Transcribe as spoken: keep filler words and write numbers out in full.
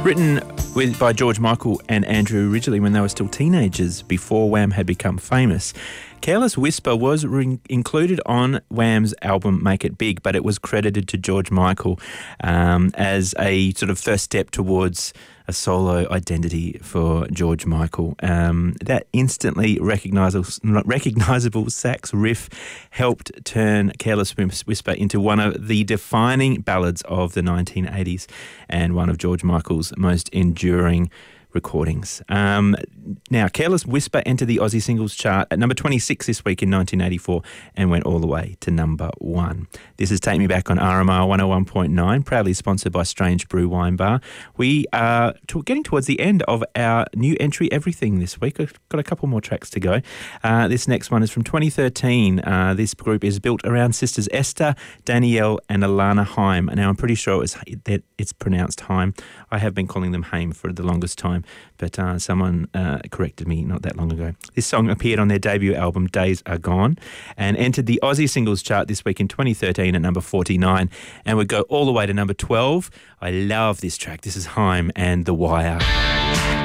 Written with, by George Michael and Andrew Ridgeley when they were still teenagers before Wham had become famous. Careless Whisper was re- included on Wham's album Make It Big, but it was credited to George Michael um, as a sort of first step towards a solo identity for George Michael. Um, that instantly recognisable, recognisable sax riff helped turn Careless Whisper into one of the defining ballads of the nineteen eighties and one of George Michael's most enduring recordings. Um, now, Careless Whisper entered the Aussie Singles Chart at number twenty-six this week in nineteen eighty-four and went all the way to number one. This is Take Me Back on R M R one oh one point nine, proudly sponsored by Strange Brew Wine Bar. We are to- getting towards the end of our new entry everything this week. We've got a couple more tracks to go. Uh, this next one is from twenty thirteen. Uh, this group is built around sisters Esther, Danielle and Alana Haim. Now, I'm pretty sure it's, that it's pronounced Haim. I have been calling them Haim for the longest time, but uh, someone uh, corrected me not that long ago. This song appeared on their debut album Days Are Gone and entered the Aussie Singles Chart this week in twenty thirteen at number forty-nine and would go all the way to number twelve. I love this track. This is Haim and The Wire.